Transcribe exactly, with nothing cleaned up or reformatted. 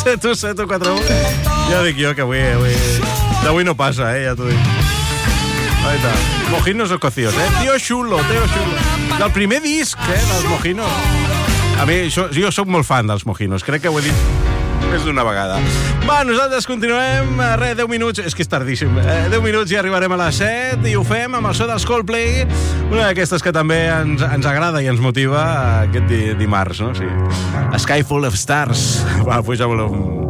set u set u quatre u. Ja dic jo que avui, avui... D'avui no passa, eh, ja t'ho dic. Ahí está. Mojinos o cocidos, eh? Tío xulo, tío xulo. Del primer disc, eh, dels mojinos. A mi, això, jo sóc molt fan dels mojinos. Crec que ho he dit més d'una vegada. Va, nosaltres continuem. Res, deu minuts. És que és tardíssim. Eh, deu minuts i arribarem a les set i ho fem amb el so dels Coldplay. Una d'aquestes que també ens, ens agrada i ens motiva aquest di, dimarts, no? Sí. A Sky Full of Stars. Va, puja volum.